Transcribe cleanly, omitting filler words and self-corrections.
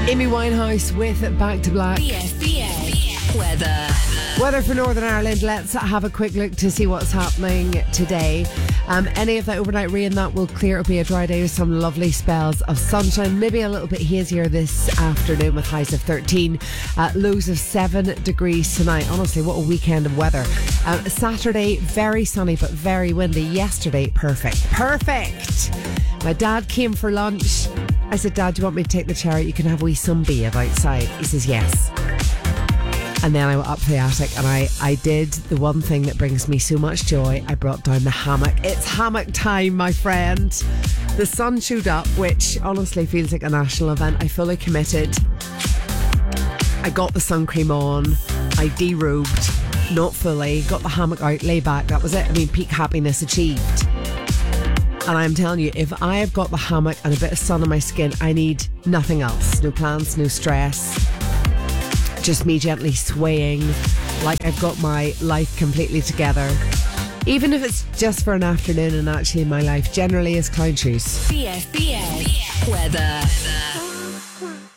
Amy Winehouse with Back to Black. BFBS weather. Weather for Northern Ireland. Let's have a quick look to see what's happening today. Any of that overnight rain that will clear. It'll be a dry day with some lovely spells of sunshine. Maybe a little bit hazier this afternoon with highs of 13, lows of 7 degrees tonight. Honestly, what a weekend of weather. Saturday, very sunny but very windy. Yesterday, perfect. My dad came for lunch. I said, Dad, do you want me to take the chair out? You can have a wee sunbathe outside. He says, yes. And then I went up to the attic and I did the one thing that brings me so much joy. I brought down the hammock. It's hammock time, my friend. The sun showed up, which honestly feels like a national event. I fully committed. I got the sun cream on. I derobed, not fully. Got the hammock out, lay back. That was it. I mean, peak happiness achieved. And I'm telling you, if I have got the hammock and a bit of sun on my skin, I need nothing else. No plans, no stress. Just me gently swaying like I've got my life completely together. Even if it's just for an afternoon, and actually my life generally is clown shoes. BFBS weather.